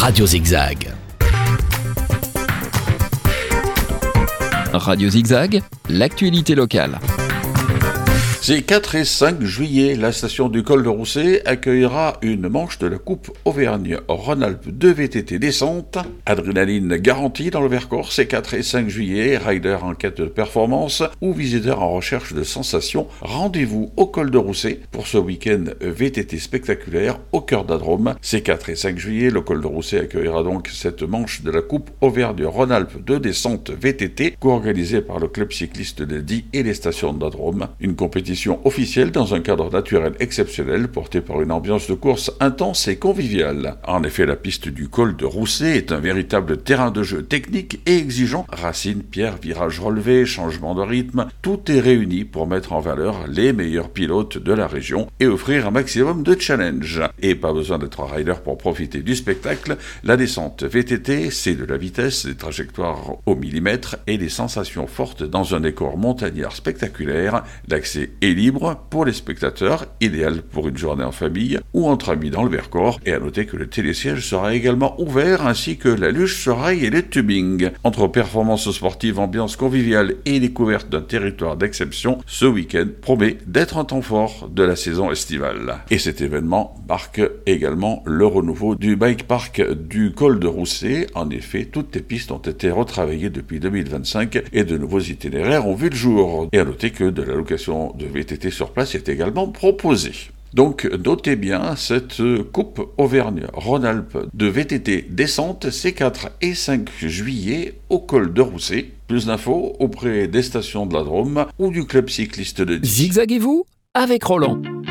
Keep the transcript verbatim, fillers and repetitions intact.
Radio Zigzag. Radio Zigzag, l'actualité locale. Ces quatre et cinq juillet, la station du Col de Roussay accueillera une manche de la Coupe Auvergne-Rhône-Alpes de V T T descente. Adrénaline garantie dans le Vercors ces quatre et cinq juillet, riders en quête de performance ou visiteurs en recherche de sensations. Rendez-vous au Col de Roussay pour ce week-end V T T spectaculaire au cœur d'Adrome. Ces quatre et cinq juillet, le Col de Roussay accueillera donc cette manche de la Coupe Auvergne-Rhône-Alpes de descente V T T, co-organisée par le club cycliste de Die et les stations d'Adrome. Une compétition officielle dans un cadre naturel exceptionnel, porté par une ambiance de course intense et conviviale. En effet, la piste du Col de Roussay est un véritable terrain de jeu technique et exigeant. Racines, pierres, virages relevés, changement de rythme, tout est réuni pour mettre en valeur les meilleurs pilotes de la région et offrir un maximum de challenge. Et pas besoin d'être rider pour profiter du spectacle. La descente V T T, c'est de la vitesse, des trajectoires au millimètre et des sensations fortes dans un décor montagnard spectaculaire. L'accès est libre pour les spectateurs, idéal pour une journée en famille ou entre amis dans le Vercors. Et à noter que le télésiège sera également ouvert, ainsi que la luge Sorail et le tubing. Entre performances sportives, ambiance conviviale et découverte d'un territoire d'exception, ce week-end promet d'être un temps fort de la saison estivale. Et cet événement marque également le renouveau du bike park du Col de Roussay. En effet, toutes les pistes ont été retravaillées depuis deux mille vingt-cinq et de nouveaux itinéraires ont vu le jour. Et à noter que de la location de V T T sur place est également proposée. Donc, notez bien cette Coupe Auvergne-Rhône-Alpes de V T T descente ces quatre et cinq juillet au Col de Roussay. Plus d'infos auprès des stations de la Drôme ou du club cycliste de Die. Zigzaguez-vous avec Roland.